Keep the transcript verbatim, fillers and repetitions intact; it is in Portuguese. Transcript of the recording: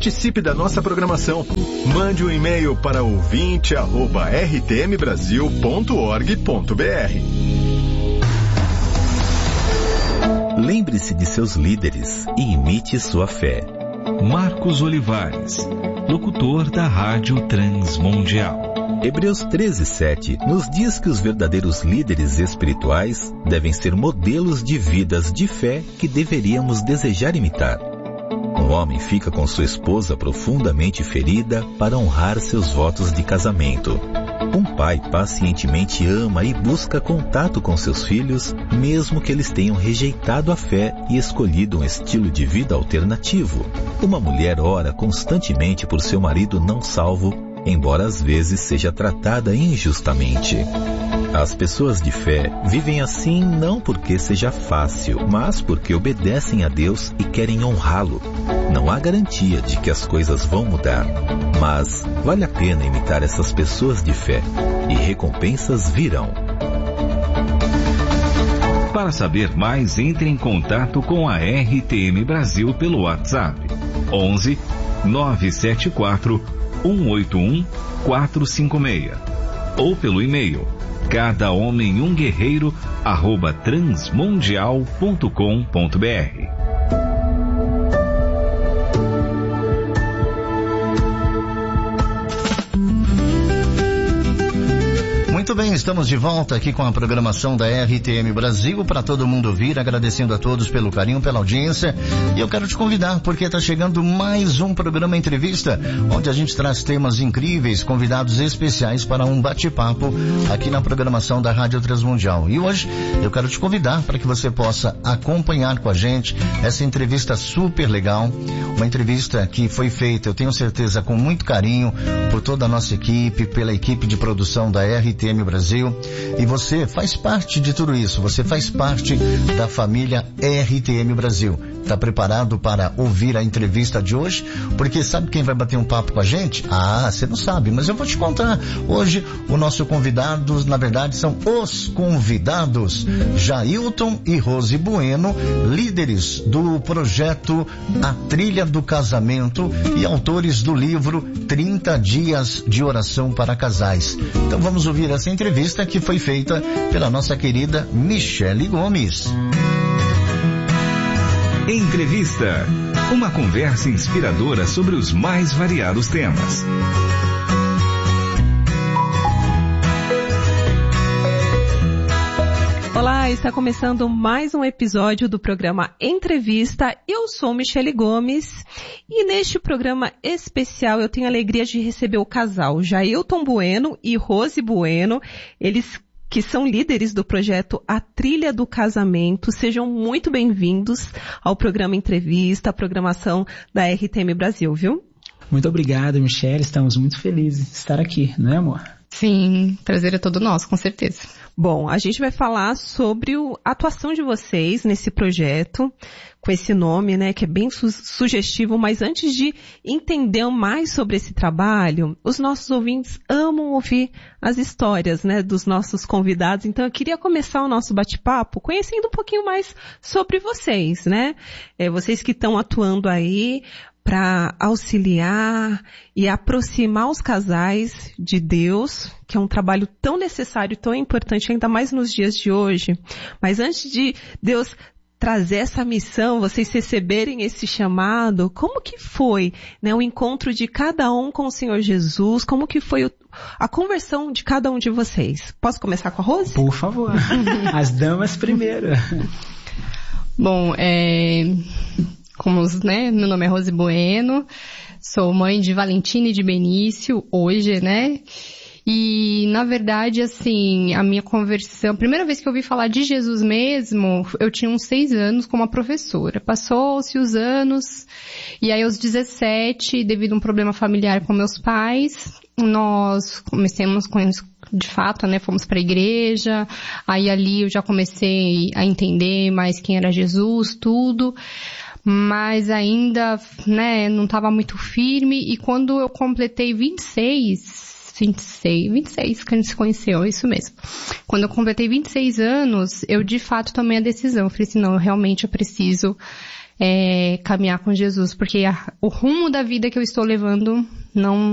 Participe da nossa programação. Mande um e-mail para ouvinte arroba r t m brasil ponto org ponto b r. Lembre-se de seus líderes e imite sua fé. Marcos Olivares, locutor da Rádio Transmundial. Hebreus treze, sete nos diz que os verdadeiros líderes espirituais devem ser modelos de vidas de fé que deveríamos desejar imitar. Um homem fica com sua esposa profundamente ferida para honrar seus votos de casamento. Um pai pacientemente ama e busca contato com seus filhos, mesmo que eles tenham rejeitado a fé e escolhido um estilo de vida alternativo. Uma mulher ora constantemente por seu marido não salvo, embora às vezes seja tratada injustamente. As pessoas de fé vivem assim não porque seja fácil, mas porque obedecem a Deus e querem honrá-lo. Não há garantia de que as coisas vão mudar, mas vale a pena imitar essas pessoas de fé e recompensas virão. Para saber mais, entre em contato com a R T M Brasil pelo WhatsApp onze, nove sete quatro, um oito um, quatro cinco seis ou pelo e-mail cada homem um guerreiro arroba transmundial ponto com ponto b r. Muito bem, estamos de volta aqui com a programação da R T M Brasil para todo mundo ouvir, agradecendo a todos pelo carinho, pela audiência. E eu quero te convidar, porque está chegando mais um programa entrevista, onde a gente traz temas incríveis, convidados especiais para um bate-papo aqui na programação da Rádio Transmundial. E hoje eu quero te convidar para que você possa acompanhar com a gente essa entrevista super legal, uma entrevista que foi feita, eu tenho certeza, com muito carinho por toda a nossa equipe, pela equipe de produção da R T M Brasil, e você faz parte de tudo isso, você faz parte da família R T M Brasil. Está preparado para ouvir a entrevista de hoje? Porque sabe quem vai bater um papo com a gente? Ah, você não sabe, mas eu vou te contar. Hoje o nosso convidado, na verdade, são os convidados, Jailton e Rose Bueno, líderes do projeto A Trilha do Casamento e autores do livro trinta dias de oração para casais. Então vamos ouvir essa entrevista que foi feita pela nossa querida Michele Gomes. Entrevista. Uma conversa inspiradora sobre os mais variados temas. Olá, está começando mais um episódio do programa Entrevista. Eu sou Michele Gomes e neste programa especial eu tenho a alegria de receber o casal Jailton Bueno e Rose Bueno. Eles que são líderes do projeto A Trilha do Casamento. Sejam muito bem-vindos ao programa Entrevista, a programação da R T M Brasil, viu? Muito obrigado, Michele. Estamos muito felizes de estar aqui, não é, amor? Sim, prazer é todo nosso, com certeza. Bom, a gente vai falar sobre a atuação de vocês nesse projeto, com esse nome, né, que é bem su- sugestivo, mas antes de entender mais sobre esse trabalho, os nossos ouvintes amam ouvir as histórias, né, dos nossos convidados. Então eu queria começar o nosso bate-papo conhecendo um pouquinho mais sobre vocês, né? É, vocês que estão atuando aí para auxiliar e aproximar os casais de Deus, que é um trabalho tão necessário e tão importante, ainda mais nos dias de hoje. Mas antes de Deus trazer essa missão, vocês receberem esse chamado, como que foi, né, o encontro de cada um com o Senhor Jesus? Como que foi o, a conversão de cada um de vocês? Posso começar com a Rose? Por favor. As damas primeiro. Bom, é... Como, né, meu nome é Rose Bueno, sou mãe de Valentina e de Benício, hoje, né, e, na verdade, assim, a minha conversão, a primeira vez que eu ouvi falar de Jesus mesmo, eu tinha uns seis anos como professora. Passou-se os anos, e aí aos dezessete, devido a um problema familiar com meus pais, nós comecemos com de fato, né, fomos para a igreja, aí ali eu já comecei a entender mais quem era Jesus, tudo, mas ainda, né, não estava muito firme, e quando eu completei vinte e seis, vinte e seis, vinte e seis que a gente se conheceu, isso mesmo. Quando eu completei vinte e seis anos, eu de fato tomei a decisão, eu falei assim, não, realmente eu preciso é, caminhar com Jesus, porque a, o rumo da vida que eu estou levando não